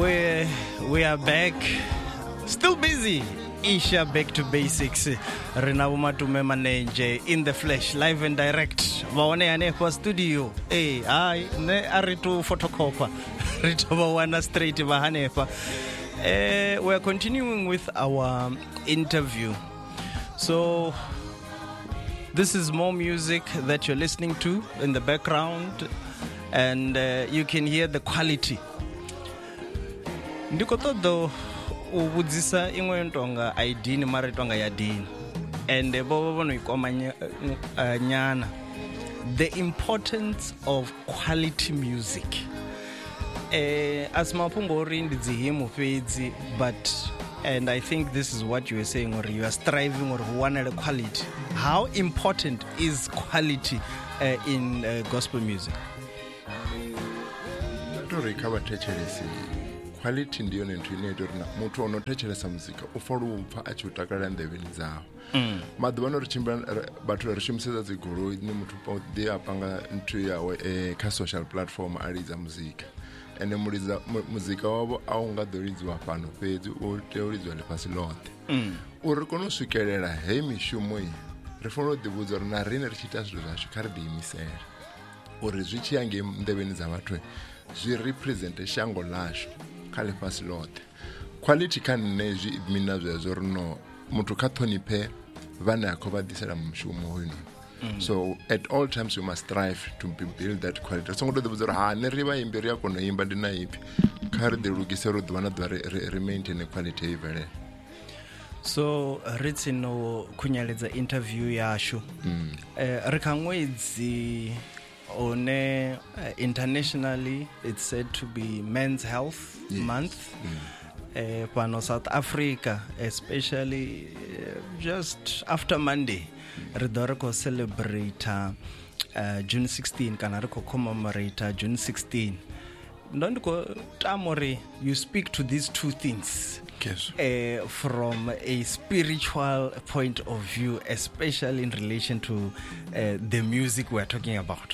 We are back, still busy. Isha back to basics. Rena Matume Manenge in the flesh, live and direct. Vaone ane kwa studio. Ai ne aritu photocopa. Rito wana straight vahanepa. We're continuing with our interview. So this is more music that you're listening to in the background, and you can hear the quality. Ndikotodo ubudzisa imwe ntonga aidini mari tonga yadini, and bobo bono ikoma nyana the importance of quality music. As mapungori ndidzihimu fedzi, and I think this is what you were saying, or you are striving or one at quality. How important is quality in gospel music? Quality ndiyo nentuinedo na mutu onotechelesa muzika ufolu upfa achiutakala ndeveni zao madhuvano richimba batu richimseza ziguru ni mutu pode apanga ntu yawe ka social platform aliza muzika ene muzika wabo aungadhoridzwa pano pedzi uteoridzwa lepasi lote uri konosvikelela hei mishumo iyi rifuna kudivudza uri narine richiita zviro zvacho kari diimisera uri zvichiyange ndeveni dzavatwe zvirepresente shango lazvo kale pasi lote. Quality kanne mina zvezo rino mutu kathonipe vana yako vadisela mshumo wino. So at all times you must strive to build that quality. So ngoto debuzora neriba imberi yako no imba dina ipi kari de rugisero dwana remain quality ivele. So ritino kunyaledza interview yashu rikangwedzi one internationally it's said to be Men's Health Month. Pano South Africa, especially just after Monday, ridoriko celebrate June 16, kanariko commemorate June 16. Ndondiko tamori, you speak to these two things. Yes. From a spiritual point of view, especially in relation to the music we're talking about.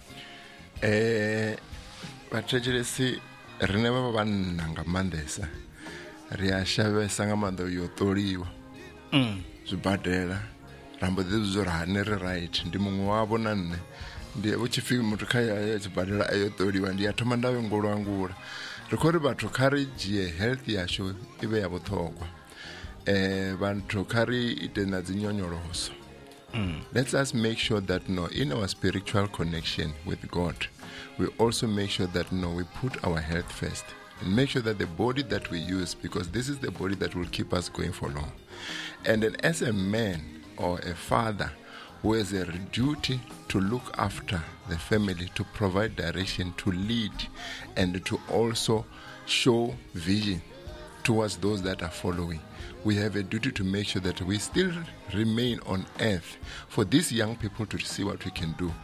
Vachecheresi rineva vananga mandesa riashavesa ngamando yotoriwa zvibhadhela rambo dzizvo raneri right ndi mumwe wavo nanne ndiye uchifika mutu kaya chibhadhela ayotoriwa ndiyatoma ndavengolwangura rikori vantu kari jie health yasho ive yavothogwa vantu kari ite na dzinyonyoloso. Let us make sure that in our spiritual connection with God, we also make sure that we put our health first and make sure that the body that we use, because this is the body that will keep us going for long. And then as a man or a father who has a duty to look after the family, to provide direction, to lead, and to also show vision towards those that are following, we have a duty to make sure that we still remain on earth for these young people to see what we can do.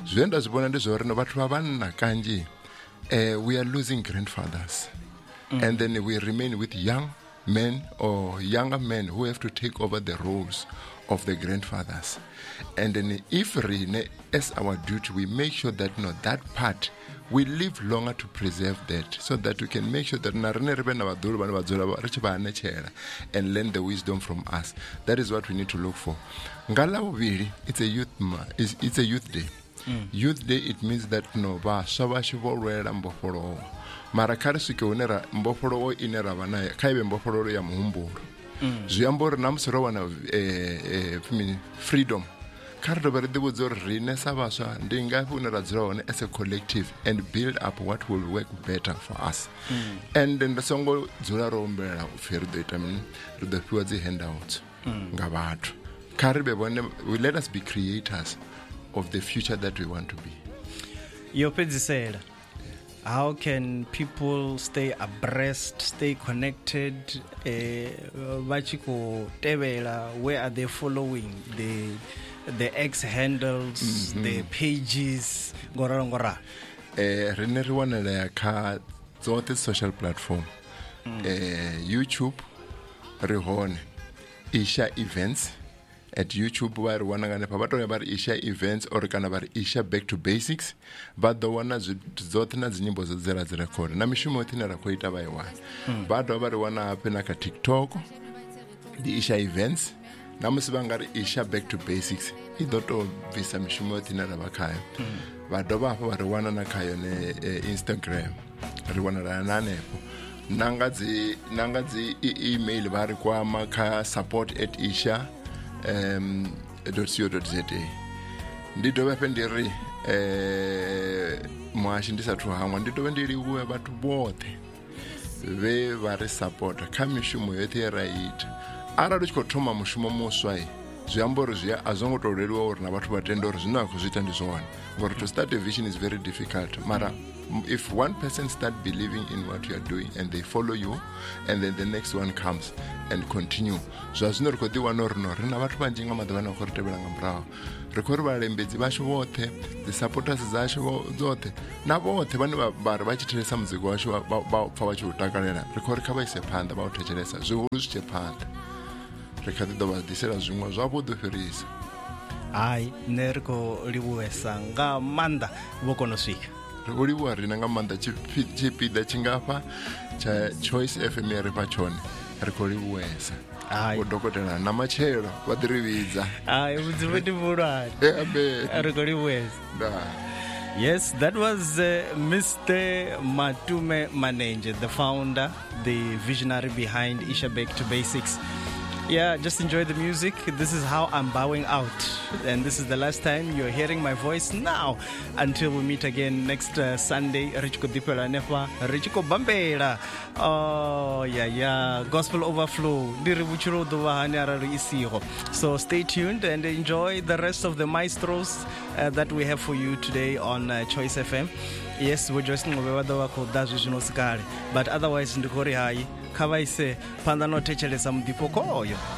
We are losing grandfathers. And then we remain with young men or younger men who have to take over the roles of the grandfathers. And then if as our duty, we make sure that that part we live longer to preserve that, so that we can make sure that and learn the wisdom from us. That is what we need to look for. It's a youth day. Youth day, it means that marakari suke unera mboforo inera bana kaibe mboforo ya muhumburo ziyamboro namsoro wana freedom kardo berde buzor rine sabasha ndinga unera zone as a collective and build up what will work better for us. And then the songo zura rombera ferdo itamin the fuazi handouts ngabatu karibe bone we let us be creators of the future that we want to be. Yopedzi said, how can people stay abreast, stay connected? Vachiko tevela, where are they following the X handles, the pages, ngora? Reneriwana le ka zote social platform, YouTube, Rihone, Isha Events, at YouTube va ri wana nganepa va toya va ri Isha Events or kana va ri Isha Back to Basics va do wana dzoṱhe na dzinyimbo dzo dzera dzi record na mishumo yoṱhe ine ra khou ita va i wana va dovha va ri wana hape na ka TikTok ndi Isha Events na musi va nga ri Isha Back to Basics I ḓo tou bvisa mishumo yoṱhe ine ra vha khayo va dovha hafhu va ri wana na kha yone Instagram ri wanala na hanefho nanga dzi email va ri kwama kha support@isha.co.za ndi dovha fhe ndi ri muhashi ndi sathu hangwa ndi dovha ndi livhuwe vhathu vhoṱhe ve va ri support kha mishumo yoṱhe ye ra ita arali u tshi khou thoma mushumo muswa zwi amba uri a zwo ngo tou leluwa uri na vhathu vha tende uri zwine a khou zwi ita ndi zwone ngori to start a vision is very difficult mara if one person start believing in what you are doing and they follow you and then the next one comes and continue zwa zwino ri khou ḓi wana uri no ri na vhathu vhanzhi nga maḓuvha ano khou ri tevhela nga murahu ri khou ri vhalembedzi vhashu vhoṱhe dzi supporters zashu dzoṱhe na vhoṱhe vhane vha ri vha tshi thetshelesa muzika washu vha pfa vha tshi u takalela ri khou ri kha vha ise phanḓa vha u thetshelesa zwihulu zwi tshe phanḓa ri kha ḓi ḓo vha ḓisela zwiṅwe zwavhuḓi u fhirisa hayi nṋe ri khou livhuwesa nga maanḓa vho kona u swika ri khou livhuwa rina nga maanḓa tshipiḓa tshingafha tsha Choice FM ya ri fha tshone ri khou livhuwesa udokotela na matshelo vha ḓi ri vhidza hayi vhudzimu ndi vhuhulwane ri khou livhuwesa Yes, that was Mr. Matume Manenje, the founder, the visionary behind Isha Back to Basics. Yeah, just enjoy the music. This is how I'm bowing out. And this is the last time you're hearing my voice now. Until we meet again next Sunday. Richiko Dipela Nepa, Richiko Bambera. Oh, yeah. Gospel Overflow. So stay tuned and enjoy the rest of the maestros that we have for you today on Choice FM. Yes, we're just but otherwise, ndikori hai. Kavaise, pandano techele samudipoko oyo.